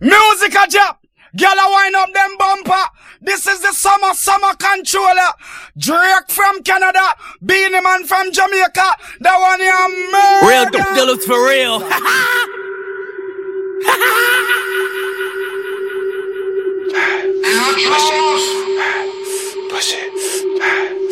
Music a drop. Girl a wind up them bumper. This is the summer controller. Drake from Canada. Beanie Man from Jamaica. That one you murder. Real Dealers for real.